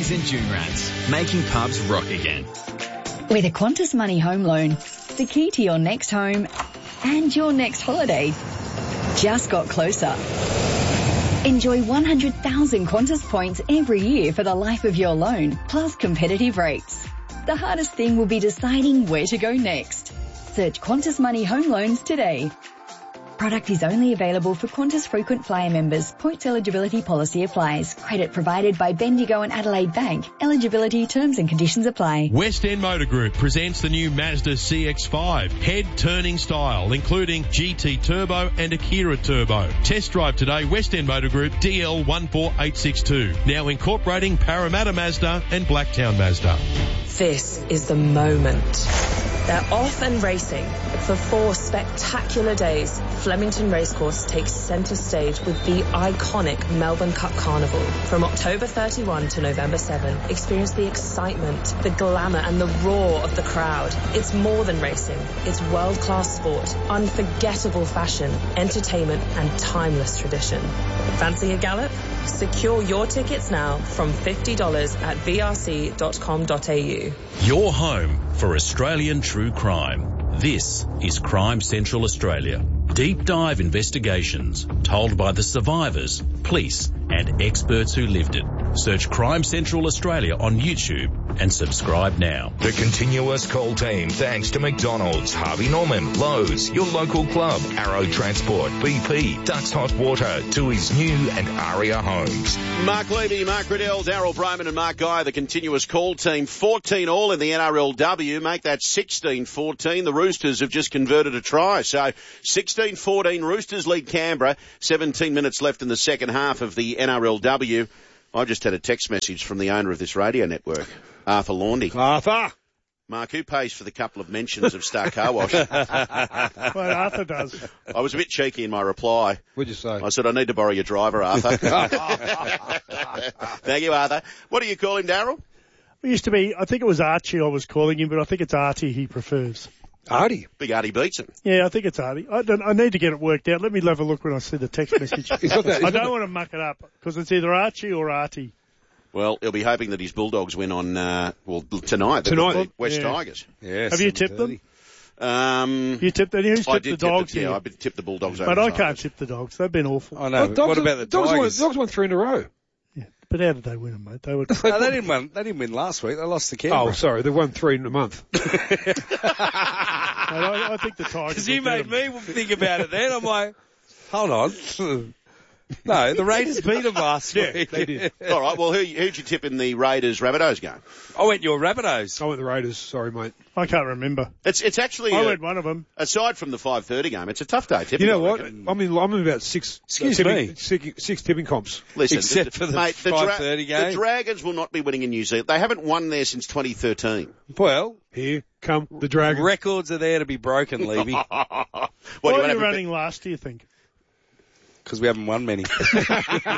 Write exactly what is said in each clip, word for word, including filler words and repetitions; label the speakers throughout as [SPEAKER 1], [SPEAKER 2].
[SPEAKER 1] Rooster's and June Rats, making pubs rock again.
[SPEAKER 2] With a Qantas Money home loan, the key to your next home and your next holiday just got closer. Enjoy one hundred thousand Qantas points every year for the life of your loan, plus competitive rates. The hardest thing will be deciding where to go next. Search Qantas Money Home Loans today. Product is only available for Qantas Frequent Flyer members. Points eligibility policy applies. Credit provided by Bendigo and Adelaide Bank. Eligibility terms and conditions apply.
[SPEAKER 3] West End Motor Group presents the new Mazda C X five. Head-turning style, including G T Turbo and Akira Turbo. Test drive today, West End Motor Group, D L one four eight six two. Now incorporating Parramatta Mazda and Blacktown Mazda.
[SPEAKER 4] This is the moment. They're off and racing. For four spectacular days, Flemington Racecourse takes centre stage with the iconic Melbourne Cup Carnival. From October thirty-first to November seventh, experience the excitement, the glamour and the roar of the crowd. It's more than racing. It's world-class sport, unforgettable fashion, entertainment and timeless tradition. Fancy a gallop? Secure your tickets now from fifty dollars at v r c dot com dot a u.
[SPEAKER 5] Your home for Australian true crime. This is Crime Central Australia. Deep dive investigations told by the survivors, police and experts who lived it. Search Crime Central Australia on YouTube and subscribe now.
[SPEAKER 6] The continuous call team, thanks to McDonald's, Harvey Norman, Lowe's, your local club, Arrow Transport, B P, Ducks Hot Water, Tui's New and Aria Homes.
[SPEAKER 7] Mark Levy, Mark Riddell, Darryl Broman and Mark Guy, the continuous call team. fourteen all in the N R L W. Make that sixteen fourteen. The Roosters have just converted a try. So sixteen fourteen, Roosters lead Canberra. seventeen minutes left in the second half of the N R L W. I just had a text message from the owner of this radio network, Arthur Laundy.
[SPEAKER 8] Arthur!
[SPEAKER 7] Mark, who pays for the couple of mentions of Star Car Wash?
[SPEAKER 8] Well, Arthur does.
[SPEAKER 7] I was a bit cheeky in my reply.
[SPEAKER 8] What'd you say?
[SPEAKER 7] I said, I need to borrow your driver, Arthur. Thank you, Arthur. What do you call him, Darryl?
[SPEAKER 8] It used to be, I think it was Archie I was calling him, but I think it's Artie he prefers.
[SPEAKER 9] Artie?
[SPEAKER 7] Big Artie beats him.
[SPEAKER 8] Yeah, I think it's Artie. I, don't, I need to get it worked out. Let me have a look when I see the text message. that, I don't want to muck it up, because it's either Archie or Artie.
[SPEAKER 7] Well, he'll be hoping that his Bulldogs win on, uh, well, tonight.
[SPEAKER 8] Tonight.
[SPEAKER 7] West
[SPEAKER 8] yeah.
[SPEAKER 7] Tigers.
[SPEAKER 9] Yeah,
[SPEAKER 8] have you tipped them?
[SPEAKER 7] Um,
[SPEAKER 8] you tipped any? Who's
[SPEAKER 7] I
[SPEAKER 8] tipped
[SPEAKER 7] did
[SPEAKER 8] the Dogs?
[SPEAKER 7] Tip the, yeah,
[SPEAKER 8] here?
[SPEAKER 7] I tipped the Bulldogs over
[SPEAKER 8] But I
[SPEAKER 7] the
[SPEAKER 8] can't tip the Dogs. They've been awful.
[SPEAKER 9] I know.
[SPEAKER 8] Oh,
[SPEAKER 9] Dogs, what about the
[SPEAKER 8] Dogs
[SPEAKER 9] Tigers?
[SPEAKER 8] Won,
[SPEAKER 9] Dogs won three in a row.
[SPEAKER 8] Yeah, but how did they win them, mate? They were.
[SPEAKER 9] no, they didn't win. They didn't win last week. They lost to Canberra.
[SPEAKER 10] Oh, sorry, they won three in a month.
[SPEAKER 8] I, I think the Tigers.
[SPEAKER 9] Because you made me think about it. Then I'm like, hold on. No, the Raiders beat them last
[SPEAKER 8] yeah,
[SPEAKER 9] week.
[SPEAKER 8] They did.
[SPEAKER 7] All right. Well, who who'd you tip in the Raiders Rabbitohs game?
[SPEAKER 9] I went your Rabbitohs.
[SPEAKER 10] I went the Raiders. Sorry, mate.
[SPEAKER 8] I can't remember.
[SPEAKER 7] It's it's actually
[SPEAKER 8] I
[SPEAKER 7] a,
[SPEAKER 8] went one of them.
[SPEAKER 7] Aside from the five thirty game, it's a tough day tipping.
[SPEAKER 10] You know
[SPEAKER 7] I
[SPEAKER 10] what?
[SPEAKER 7] reckon.
[SPEAKER 10] I'm in. I'm in about six.
[SPEAKER 9] Excuse
[SPEAKER 10] tipping,
[SPEAKER 9] me.
[SPEAKER 10] Six, six tipping comps.
[SPEAKER 7] Listen,
[SPEAKER 9] Except for the
[SPEAKER 7] mate, the
[SPEAKER 9] five thirty game.
[SPEAKER 7] The Dragons will not be winning in New Zealand. They haven't won there since twenty thirteen.
[SPEAKER 9] Well,
[SPEAKER 10] Here come the Dragons.
[SPEAKER 9] records are there to be broken, Levy,
[SPEAKER 7] What,
[SPEAKER 8] Why
[SPEAKER 7] do you
[SPEAKER 8] are
[SPEAKER 7] want
[SPEAKER 8] you
[SPEAKER 7] to
[SPEAKER 8] running last, do you think?
[SPEAKER 9] because we haven't won many. That's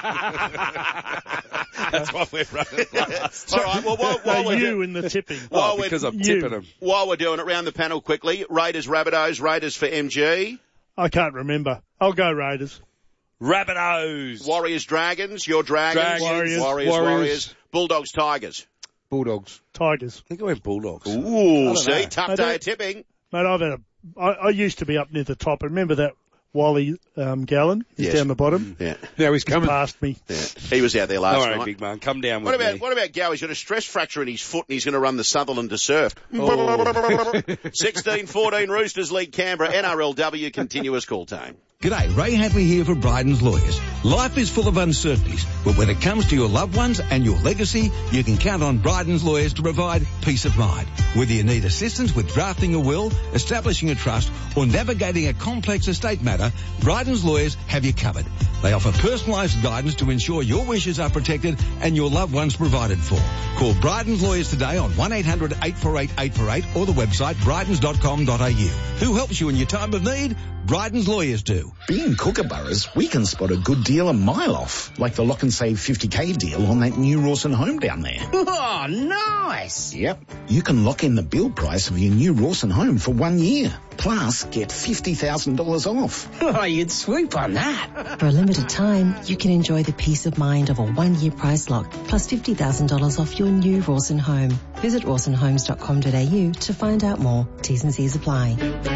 [SPEAKER 9] why we're running last.
[SPEAKER 7] All right. Well, while, while
[SPEAKER 8] No,
[SPEAKER 7] we're
[SPEAKER 8] you
[SPEAKER 7] do-
[SPEAKER 8] in the tipping.
[SPEAKER 7] while
[SPEAKER 9] Oh,
[SPEAKER 7] we're-
[SPEAKER 9] because I'm
[SPEAKER 8] you.
[SPEAKER 9] tipping them.
[SPEAKER 7] while we're doing it, round the panel quickly. Raiders Rabbitohs. Raiders for M G.
[SPEAKER 8] I can't remember. I'll go Raiders.
[SPEAKER 9] Rabbitohs.
[SPEAKER 7] Warriors Dragons. Your Dragons.
[SPEAKER 9] Dragons.
[SPEAKER 7] Warriors.
[SPEAKER 10] Warriors.
[SPEAKER 7] Warriors. Warriors. Bulldogs Tigers.
[SPEAKER 10] Bulldogs.
[SPEAKER 8] Tigers.
[SPEAKER 9] I think I went Bulldogs.
[SPEAKER 7] Ooh,
[SPEAKER 9] don't
[SPEAKER 7] see,
[SPEAKER 9] know.
[SPEAKER 7] tough
[SPEAKER 8] I
[SPEAKER 7] day
[SPEAKER 8] don't-
[SPEAKER 7] of tipping.
[SPEAKER 8] Mate, I've had a, I, I used to be up near the top. Remember that Wally um, Gallen? He's
[SPEAKER 7] Yes.
[SPEAKER 8] down the bottom.
[SPEAKER 7] Yeah,
[SPEAKER 10] Now he's
[SPEAKER 8] He's
[SPEAKER 10] coming.
[SPEAKER 8] past me.
[SPEAKER 7] yeah. He was out there
[SPEAKER 9] Don't
[SPEAKER 7] last
[SPEAKER 9] worry,
[SPEAKER 7] night.
[SPEAKER 9] big man. Come down
[SPEAKER 7] What
[SPEAKER 9] with
[SPEAKER 7] about
[SPEAKER 9] me.
[SPEAKER 7] what about Gow? He's got a stress fracture in his foot and he's going to run the Sutherland to Surf. sixteen fourteen Roosters lead Canberra. N R L W continuous call time.
[SPEAKER 11] G'day, Ray Hadley here for Bryden's Lawyers. Life is full of uncertainties, but when it comes to your loved ones and your legacy, you can count on Bryden's Lawyers to provide peace of mind. Whether you need assistance with drafting a will, establishing a trust, or navigating a complex estate matter, Bryden's Lawyers have you covered. They offer personalised guidance to ensure your wishes are protected and your loved ones provided for. Call Bryden's Lawyers today on one eight hundred eight four eight eight four eight or the website brydens dot com dot a u. Who helps you in your time of need? Bryden's lawyers do.
[SPEAKER 12] Being kookaburras, we can spot a good deal a mile off, like the lock and save fifty K deal on that new Rawson home down there.
[SPEAKER 13] Oh, nice.
[SPEAKER 12] Yep. You can lock in the bill price of your new Rawson home for one year. Plus, get fifty thousand dollars off.
[SPEAKER 13] Oh, you'd swoop on that.
[SPEAKER 14] For a limited time, you can enjoy the peace of mind of a one-year price lock, plus fifty thousand dollars off your new Rawson home. Visit rawson homes dot com dot a u to find out more. T's and C's apply.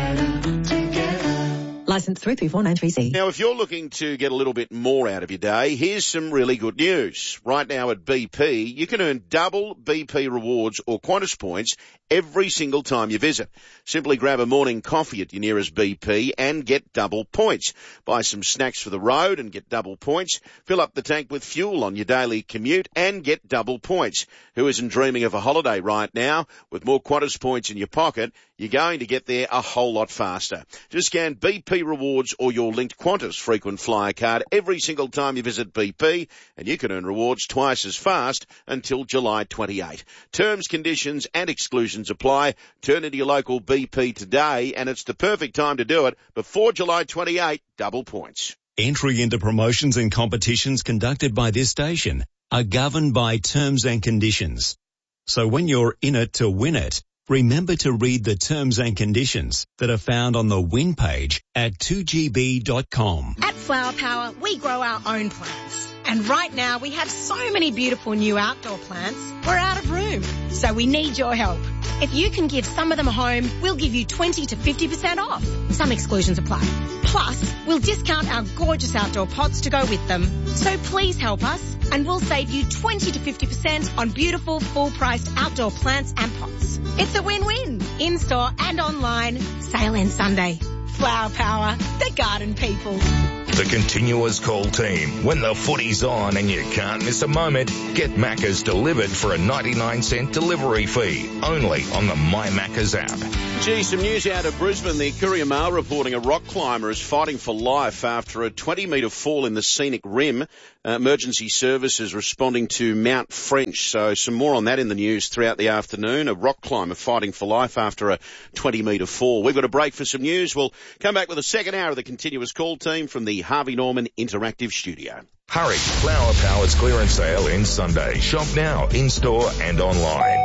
[SPEAKER 14] Licence three three four nine three C.
[SPEAKER 7] Now, if you're looking to get a little bit more out of your day, here's some really good news. Right now at B P, you can earn double B P rewards or Qantas points every single time you visit. Simply grab a morning coffee at your nearest B P and get double points. Buy some snacks for the road and get double points. Fill up the tank with fuel on your daily commute and get double points. Who isn't dreaming of a holiday right now? With more Qantas points in your pocket, you're going to get there a whole lot faster. Just scan B P Rewards or your linked Qantas frequent flyer card every single time you visit B P, and you can earn rewards twice as fast until July twenty-eighth. Terms, conditions and exclusions apply. Turn into your local B P today, and it's the perfect time to do it before July twenty-eighth. Double points.
[SPEAKER 15] Entry into promotions and competitions conducted by this station are governed by terms and conditions. So when you're in it to win it, remember to read the terms and conditions that are found on the win page at two g b dot com.
[SPEAKER 16] At Flower Power, we grow our own plants. And right now we have so many beautiful new outdoor plants, we're out of room. So we need your help. If you can give some of them a home, we'll give you twenty to fifty percent off. Some exclusions apply. Plus, we'll discount our gorgeous outdoor pots to go with them. So please help us and we'll save you twenty to fifty percent on beautiful full-priced outdoor plants and pots. It's a win-win. In-store and online. Sale ends Sunday. Flower Power, the garden people.
[SPEAKER 6] The continuous call team. When the footy's on and you can't miss a moment, get Macca's delivered for a ninety-nine cent delivery fee. Only on the My Macca's app.
[SPEAKER 7] Gee, some news out of Brisbane. The Courier Mail reporting a rock climber is fighting for life after a twenty metre fall in the scenic rim. Uh, emergency services responding to Mount French. So some more on that in the news throughout the afternoon. A rock climber fighting for life after a twenty metre fall. We've got a break for some news. We'll come back with a second hour of the continuous call team from the Harvey Norman Interactive Studio.
[SPEAKER 6] Hurry! Flower Power's clearance sale ends Sunday. Shop now, in-store and online.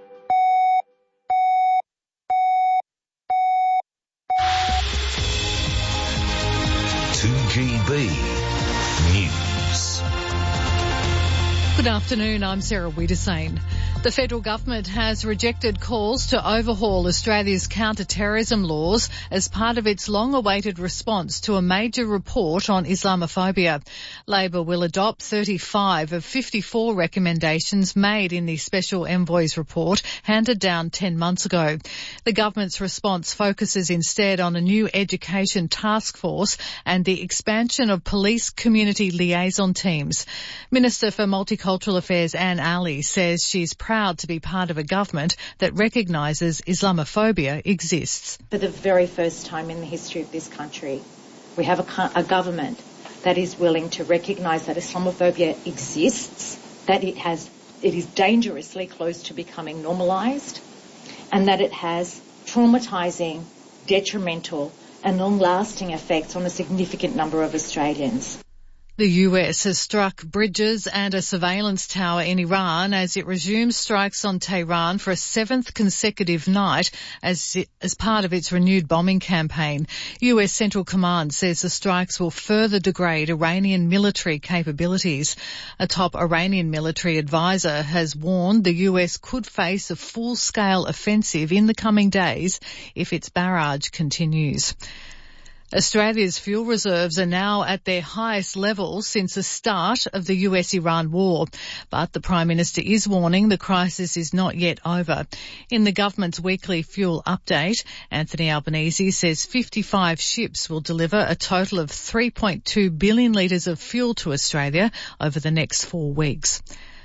[SPEAKER 6] two G B News.
[SPEAKER 17] Good afternoon, I'm Sarah Wiedersane. The federal government has rejected calls to overhaul Australia's counter-terrorism laws as part of its long-awaited response to a major report on Islamophobia. Labor will adopt thirty-five of fifty-four recommendations made in the Special Envoy's report handed down ten months ago. The government's response focuses instead on a new education task force and the expansion of police community liaison teams. Minister for Multicultural Affairs Anne Ali says she's proud to be part of a government that recognises Islamophobia exists.
[SPEAKER 18] For the very first time in the history of this country, we have a, a government that is willing to recognise that Islamophobia exists, that it has, it is dangerously close to becoming normalised, and that it has traumatising, detrimental and long-lasting effects on a significant number of Australians.
[SPEAKER 17] The U S has struck bridges and a surveillance tower in Iran as it resumes strikes on Tehran for a seventh consecutive night as, as part of its renewed bombing campaign. U S Central Command says the strikes will further degrade Iranian military capabilities. A top Iranian military advisor has warned the U S could face a full-scale offensive in the coming days if its barrage continues. Australia's fuel reserves are now at their highest level since the start of the U S-Iran war. But the Prime Minister is warning the crisis is not yet over. In the government's weekly fuel update, Anthony Albanese says fifty-five ships will deliver a total of three point two billion litres of fuel to Australia over the next four weeks.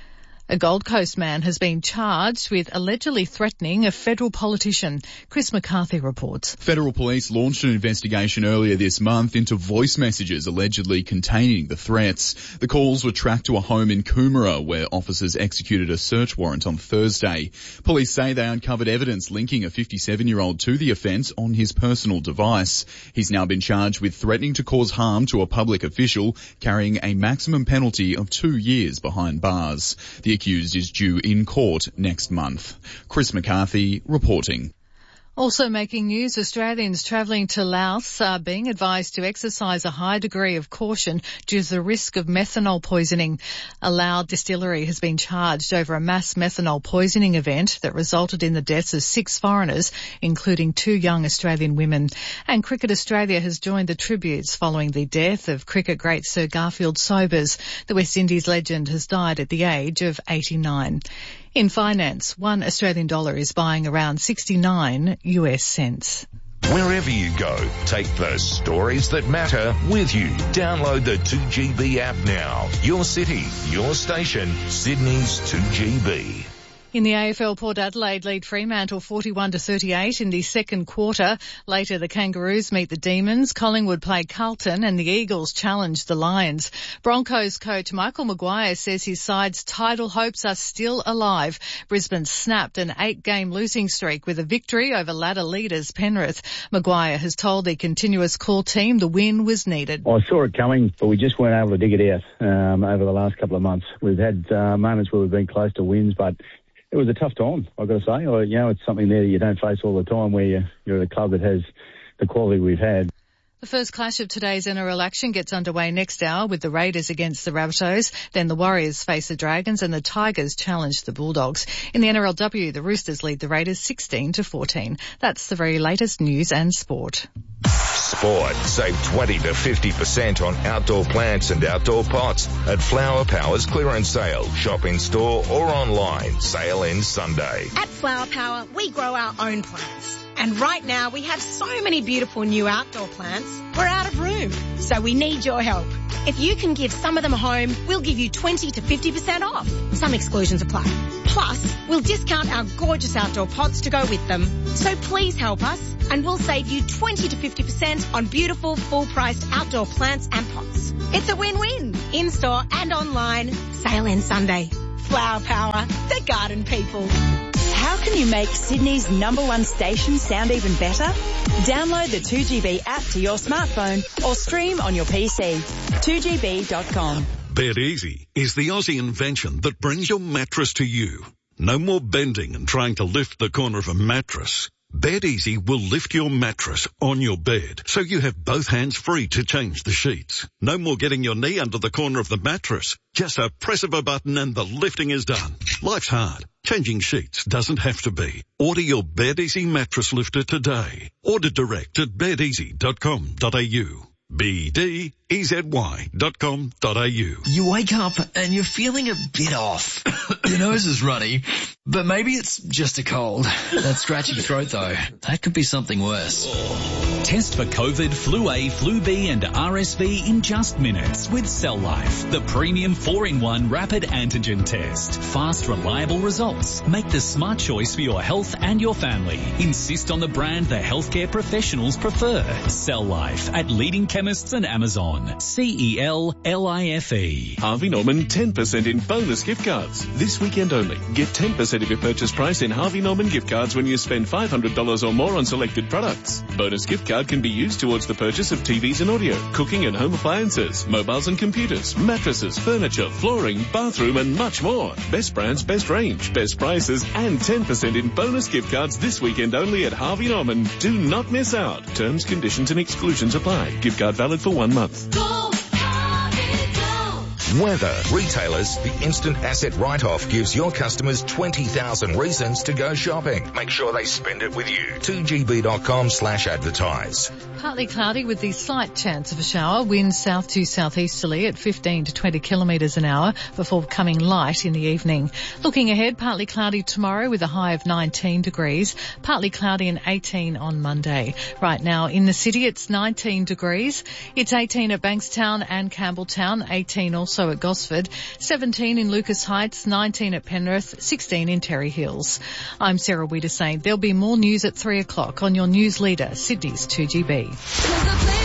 [SPEAKER 17] A Gold Coast man has been charged with allegedly threatening a federal politician. Chris McCarthy reports.
[SPEAKER 19] Federal police launched an investigation earlier this month into voice messages allegedly containing the threats. The calls were tracked to a home in Coomera where officers executed a search warrant on Thursday. Police say they uncovered evidence linking a fifty-seven-year-old to the offence on his personal device. He's now been charged with threatening to cause harm to a public official, carrying a maximum penalty of two years behind bars. The accused is due in court next month. Chris McCarthy reporting.
[SPEAKER 17] Also making news, Australians travelling to Laos are being advised to exercise a high degree of caution due to the risk of methanol poisoning. A Lao distillery has been charged over a mass methanol poisoning event that resulted in the deaths of six foreigners, including two young Australian women. And Cricket Australia has joined the tributes following the death of cricket great Sir Garfield Sobers. The West Indies legend has died at the age of eighty-nine. In finance, one Australian dollar is buying around sixty-nine U S cents.
[SPEAKER 6] Wherever you go, take the stories that matter with you. Download the two G B app now. Your city, your station, Sydney's two G B.
[SPEAKER 17] In the A F L, Port Adelaide lead Fremantle forty-one to thirty-eight in the second quarter. Later, the Kangaroos meet the Demons, Collingwood play Carlton, and the Eagles challenge the Lions. Broncos coach Michael Maguire says his side's title hopes are still alive. Brisbane snapped an eight-game losing streak with a victory over ladder leaders Penrith. Maguire has told the continuous call team the win was needed.
[SPEAKER 20] I saw it coming, but we just weren't able to dig it out um, over the last couple of months. We've had uh, moments where we've been close to wins, but it was a tough time, I've got to say. Or, you know, it's something there that you don't face all the time where you're, you're at a club that has the quality we've had.
[SPEAKER 17] The first clash of today's N R L action gets underway next hour with the Raiders against the Rabbitohs. Then the Warriors face the Dragons and the Tigers challenge the Bulldogs. In the N R L W, the Roosters lead the Raiders sixteen to fourteen. That's the very latest news and sport.
[SPEAKER 6] Sport. Save twenty to fifty percent on outdoor plants and outdoor pots at Flower Power's clearance sale. Shop in store or online. Sale ends Sunday.
[SPEAKER 16] At Flower Power, we grow our own plants. And right now we have so many beautiful new outdoor plants, we're out of room. So we need your help. If you can give some of them a home, we'll give you twenty to fifty percent off. Some exclusions apply. Plus, we'll discount our gorgeous outdoor pots to go with them. So please help us and we'll save you twenty to fifty percent on beautiful full-priced outdoor plants and pots. It's a win-win. In-store and online. Sale ends Sunday. Flower Power, the garden people.
[SPEAKER 2] How can you make Sydney's number one station sound even better? Download the two G B app to your smartphone or stream on your P C. two G B dot com.
[SPEAKER 21] Bed Easy is the Aussie invention that brings your mattress to you. No more bending and trying to lift the corner of a mattress. Bed Easy will lift your mattress on your bed so you have both hands free to change the sheets. No more getting your knee under the corner of the mattress. Just a press of a button and the lifting is done. Life's hard. Changing sheets doesn't have to be. Order your Bed Easy mattress lifter today. Order direct at bed easy dot com dot a u. B D E Z Y dot com dot a u.
[SPEAKER 22] You wake up and you're feeling a bit off. Your nose is runny, but maybe it's just a cold. That scratchy throat though, that could be something worse.
[SPEAKER 5] Test for COVID, Flu A, Flu B and R S V in just minutes with Cell Life, the premium four in one rapid antigen test. Fast, reliable results. Make the smart choice for your health and your family. Insist on the brand the healthcare professionals prefer. Cell Life at leading chemists and Amazon. C E L L I F E.
[SPEAKER 23] Harvey Norman ten percent in bonus gift cards. This weekend only. Get ten percent of your purchase price in Harvey Norman gift cards when you spend five hundred dollars or more on selected products. Bonus gift card can be used towards the purchase of T Vs and audio, cooking and home appliances, mobiles and computers, mattresses, furniture, flooring, bathroom and much more. Best brands, best range, best prices and ten percent in bonus gift cards this weekend only at Harvey Norman. Do not miss out. Terms, conditions and exclusions apply. Gift card valid for one month.
[SPEAKER 6] Go, Harvey, go. Weather. Retailers, the instant asset write-off gives your customers twenty thousand reasons to go shopping. Make sure they spend it with you. two G B dot com slash advertise.
[SPEAKER 17] Partly cloudy with the slight chance of a shower. Winds south to southeasterly at fifteen to twenty kilometres an hour before becoming light in the evening. Looking ahead, partly cloudy tomorrow with a high of nineteen degrees. Partly cloudy and eighteen on Monday. Right now in the city it's nineteen degrees. It's eighteen at Bankstown and Campbelltown. eighteen also also at Gosford, seventeen in Lucas Heights, nineteen at Penrith, sixteen in Terry Hills. I'm Sarah Wiedersane. There'll be more news at three o'clock on your news leader, Sydney's two G B.